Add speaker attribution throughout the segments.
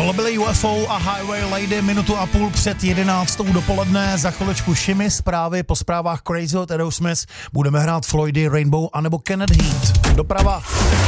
Speaker 1: Tohle byly UFO a Highway Lady minutu a půl před 11. dopoledne. Za chviličku Shimmy, zprávy, po zprávách Crazy od Aerosmith budeme hrát Floydy, Rainbow anebo Kenneth Heat. Doprava.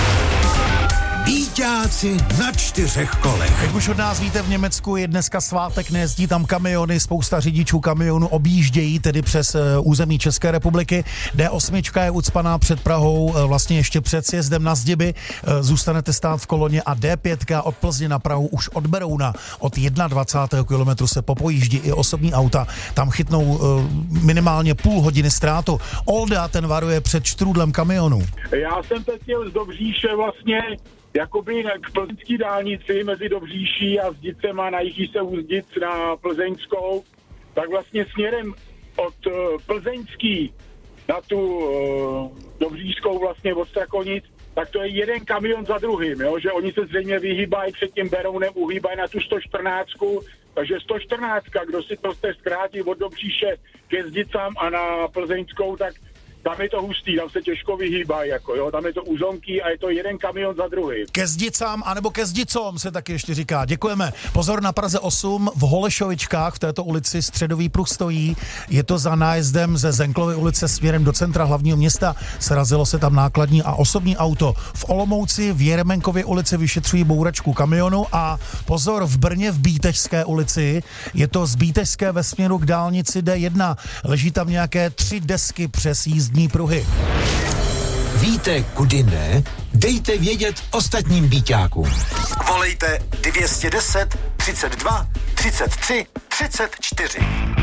Speaker 2: Víťáci na 4 kolech.
Speaker 1: Jak už od nás víte, v Německu je dneska svátek, nejezdí tam kamiony, spousta řidičů kamionů objíždějí tedy přes území České republiky. D8 je ucpaná před Prahou, vlastně ještě před sjezdem na Zdiby, zůstanete stát v koloně a D5 od Plzně na Prahu už od Berouna od 21. kilometru se popojíždí i osobní auta. Tam chytnou minimálně půl hodiny ztrátu. Olda ten varuje před štrůdlem kamionu.
Speaker 3: Já jsem teď jel z Dobříše vlastně jakoby k plzeňské dálnici mezi Dobříší a Zdicema, na jiží se Úzdic na Plzeňskou, tak vlastně směrem od Plzeňský na tu Dobříšskou vlastně od Strakonic, tak to je jeden kamion za druhým, jo? Že oni se zřejmě vyhýbají před tím Berounem, uhýbají na tu 114, takže 114, kdo si to chce zkrátit od Dobříše ke Zdicám a na Plzeňskou, tak tam je to hustý, tam se těžko vyhýbají, jako jo, tam je to úzonky a je to jeden kamion za druhý.
Speaker 1: Ke Zdicám, anebo ke Zdicom se taky ještě říká. Děkujeme. Pozor, na Praze 8 v Holešovičkách v této ulici středový pruh stojí. Je to za nájezdem ze Zenklovy ulice směrem do centra hlavního města. Srazilo se tam nákladní a osobní auto. V Olomouci v Jeremenkově ulici vyšetřují bouračku kamionu a pozor, v Brně v Bítešské ulici je to z Bítešské ve směru k dálnici D1. Leží tam nějaké 3 desky přes jízdní pruhy.
Speaker 2: Víte, kudy ne? Dejte vědět ostatním víťákům.
Speaker 4: Volejte 210 32 33 34.